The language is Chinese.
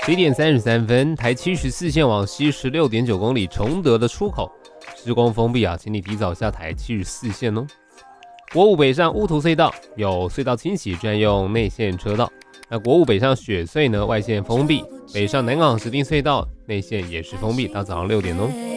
7点33分，台74线往西16.9公里，崇德的出口施工封闭啊，请你提早下台74线哦。国五北上乌图隧道有隧道清洗，专用内线车道。那国五北上雪隧呢，外线封闭，北上南港石碇隧道内线也是封闭到早上6点哦。